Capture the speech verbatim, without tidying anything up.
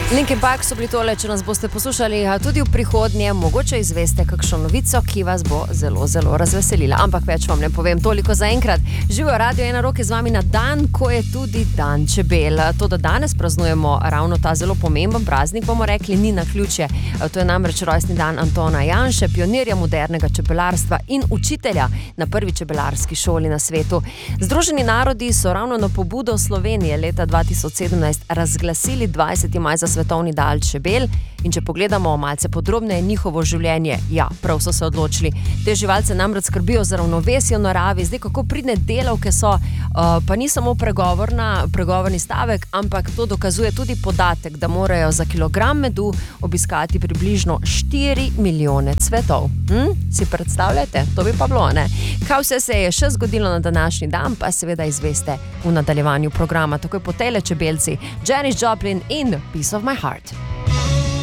Linkin Park so bili tole, če nas boste poslušali tudi v prihodnje, mogoče izveste kakšno novico, ki vas bo zelo, zelo razveselila. Ampak več vam ne povem, toliko za enkrat. Živijo Radio ena roke z vami na dan, ko je tudi dan čebel. To, da danes praznujemo ravno ta zelo pomemben praznik, bomo rekli, ni naključje. To je namreč rojstni dan Antona Janše, pionirja modernega čebelarstva in učitelja na prvi čebelarski šoli na svetu. Združeni narodi so ravno na pobudo Slovenije leta dva tisoč sedemnajst razglasili dvajseti maj za svetovni dan čebel in če pogledamo malce podrobneje njihovo življenje, ja, prav so se odločili. Te živalce namreč skrbijo za ravnovesje v naravi, zdaj kako pridne delavke so, uh, pa ni samo pregovorna, pregovorni stavek, ampak to dokazuje tudi podatek, da morajo za kilogram medu obiskati približno štiri milijone cvetov. Hm? Si predstavljate? To bi pa bilo, ne? Kaj vse se je še zgodilo na današnji dan, pa seveda izveste v nadaljevanju programa, takoj po tejle čebelci, Janis Joplin in Piece of My Heart.